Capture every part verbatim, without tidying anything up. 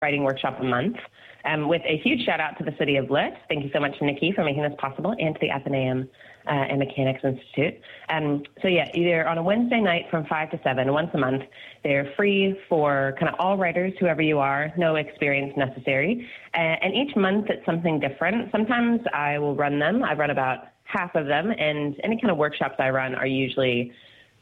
writing workshop a month, um, with a huge shout out to the City of Lit. Thank you so much, Nikki, for making this possible, and to the Athenaeum uh, and Mechanics Institute. Um, so yeah, either on a Wednesday night from five to seven, once a month. They're free for kind of all writers, whoever you are, no experience necessary. Uh, and each month it's something different. Sometimes I will run them. I've run about half of them, and any kind of workshops I run are usually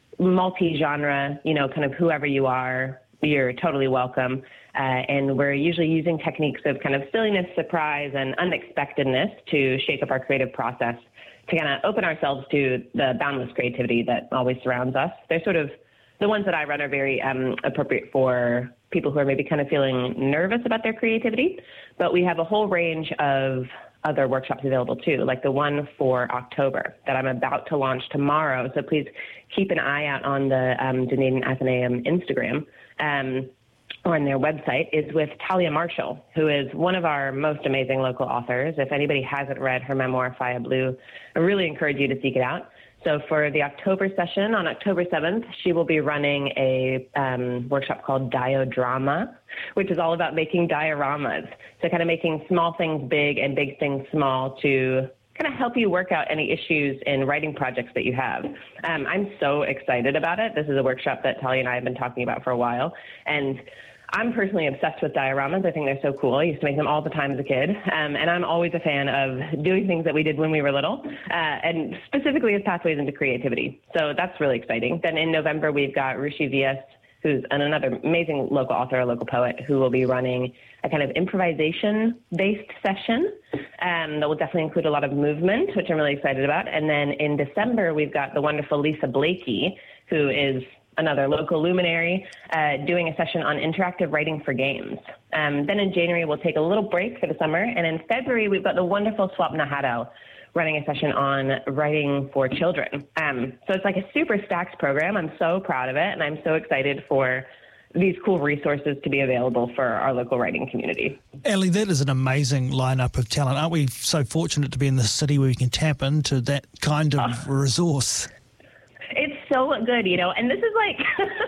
multi-genre, you know, kind of whoever you are, you're totally welcome. Uh, and we're usually using techniques of kind of silliness, surprise, and unexpectedness to shake up our creative process, to kind of open ourselves to the boundless creativity that always surrounds us. They're sort of, the ones that I run are very um, appropriate for people who are maybe kind of feeling nervous about their creativity, but we have a whole range of other workshops available too, like the one for October that I'm about to launch tomorrow. So please keep an eye out on the um, Dunedin Athenaeum Instagram um, or on their website, is with Talia Marshall, who is one of our most amazing local authors. If anybody hasn't read her memoir, Faya Blue, I really encourage you to seek it out. So for the October session, on October seventh, she will be running a um, workshop called Diodrama, which is all about making dioramas. So kind of making small things big and big things small to kind of help you work out any issues in writing projects that you have. Um, I'm so excited about it. This is a workshop that Talia and I have been talking about for a while. And I'm personally obsessed with dioramas. I think they're so cool. I used to make them all the time as a kid. Um, and I'm always a fan of doing things that we did when we were little, uh, and specifically as pathways into creativity. So that's really exciting. Then in November, we've got Rushi V S, who's an, another amazing local author, a local poet, who will be running a kind of improvisation-based session um, that will definitely include a lot of movement, which I'm really excited about. And then in December, we've got the wonderful Lisa Blakey, who is another local luminary, uh, doing a session on interactive writing for games. Um, then in January, we'll take a little break for the summer. And in February, we've got the wonderful Swapna Haddow running a session on writing for children. Um, so it's like a super stacked program. I'm so proud of it. And I'm so excited for these cool resources to be available for our local writing community. Ellie, that is an amazing lineup of talent. Aren't we so fortunate to be in the city where we can tap into that kind of oh. resource? It's so good, you know, and this is like,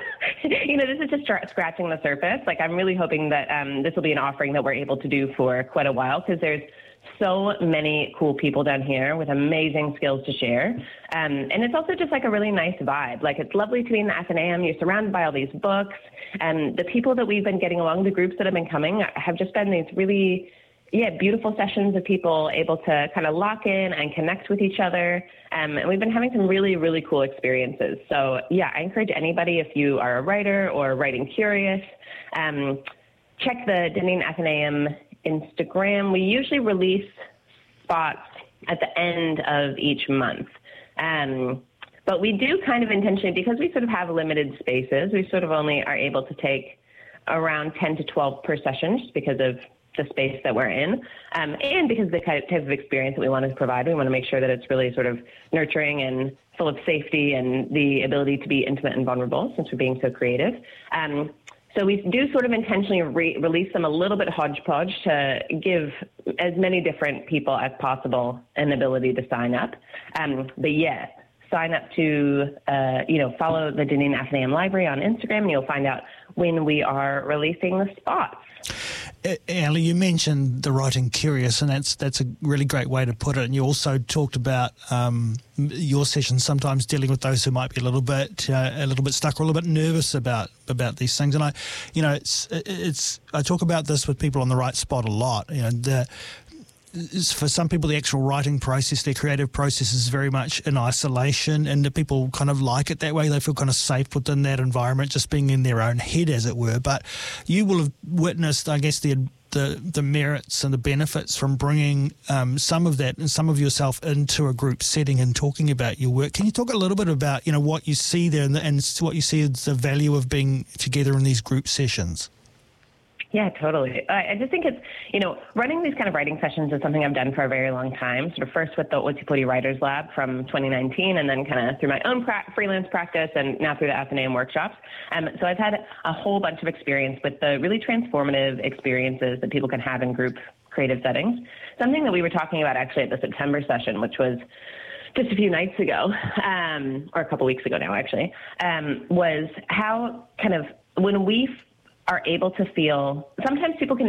you know, this is just start scratching the surface. Like, I'm really hoping that um, this will be an offering that we're able to do for quite a while, because there's so many cool people down here with amazing skills to share. Um, and it's also just like a really nice vibe. Like, it's lovely to be in the Athenaeum. You're surrounded by all these books. And the people that we've been getting along, the groups that have been coming, have just been these really, yeah, beautiful sessions of people able to kind of lock in and connect with each other. Um, and we've been having some really, really cool experiences. So, yeah, I encourage anybody, if you are a writer or writing curious, um, check the Dunedin Athenaeum Instagram. We usually release spots at the end of each month. Um, but we do kind of intentionally, because we sort of have limited spaces, we sort of only are able to take around ten to twelve per session, just because of the space that we're in, um, and because of the type of experience that we want to provide. We want to make sure that it's really sort of nurturing and full of safety and the ability to be intimate and vulnerable, since we're being so creative. Um, so we do sort of intentionally re- release them a little bit hodgepodge to give as many different people as possible an ability to sign up. Um, but yeah, sign up to, uh, you know, follow the Dunedin Athenaeum Library on Instagram, and you'll find out when we are releasing the spots. Ellie, you mentioned the writing curious, and that's that's a really great way to put it. And you also talked about um, your sessions sometimes dealing with those who might be a little bit uh, a little bit stuck or a little bit nervous about about these things. And I, you know, it's it's I talk about this with people on the right spot a lot. You know, the, for some people, the actual writing process, their creative process, is very much in isolation, and the people kind of like it that way. They feel kind of safe within that environment, just being in their own head, as it were. But you will have witnessed, I guess, the the, the merits and the benefits from bringing um, some of that and some of yourself into a group setting and talking about your work. Can you talk a little bit about, you know, what you see there and, the, and what you see as the value of being together in these group sessions? Yeah, totally. I just think it's, you know, running these kind of writing sessions is something I've done for a very long time, sort of first with the Ōtepoti Writers Lab from twenty nineteen, and then kind of through my own pra- freelance practice, and now through the Athenaeum workshops. Um, so I've had a whole bunch of experience with the really transformative experiences that people can have in group creative settings. Something that we were talking about actually at the September session, which was just a few nights ago, um, or a couple weeks ago now, actually, um, was how kind of when we are able to feel, sometimes people can